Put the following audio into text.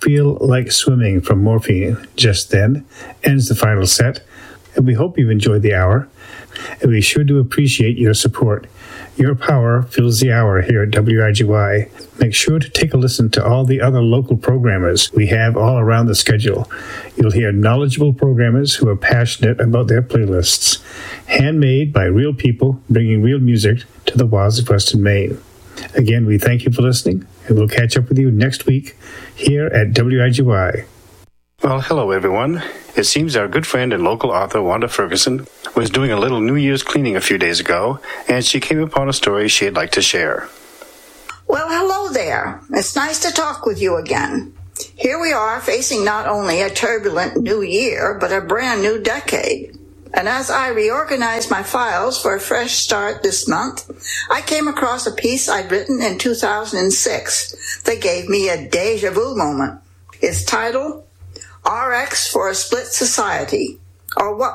feel like swimming from morphine just then ends the final set, and we hope you've enjoyed the hour, and we sure do appreciate your support. Your power fills the hour here at WIGY. Make sure to take a listen to all the other local programmers we have all around the schedule. You'll hear knowledgeable programmers who are passionate about their playlists, handmade by real people bringing real music to the wilds of Western Maine. Again, we thank you for listening, and we'll catch up with you next week here at WIGY. Well, hello, everyone. It seems our good friend and local author, Wanda Ferguson, was doing a little New Year's cleaning a few days ago, and she came upon a story she'd like to share. Well, hello there. It's nice to talk with you again. Here we are facing not only a turbulent new year, but a brand new decade. And as I reorganized my files for a fresh start this month, I came across a piece I'd written in 2006 that gave me a deja vu moment. It's titled RX for a Split Society, or What